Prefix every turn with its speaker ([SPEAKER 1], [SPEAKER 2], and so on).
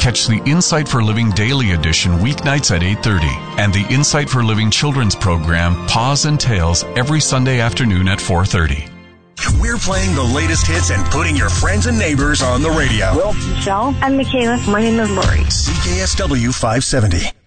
[SPEAKER 1] Catch the Insight for Living Daily Edition weeknights at 8:30 and the Insight for Living children's program Paws and Tales every Sunday afternoon at 4:30.
[SPEAKER 2] We're playing the latest hits and putting your friends and neighbors on the radio.
[SPEAKER 3] Well, Michelle and Michaela, my name is Lori.
[SPEAKER 2] CKSW 570.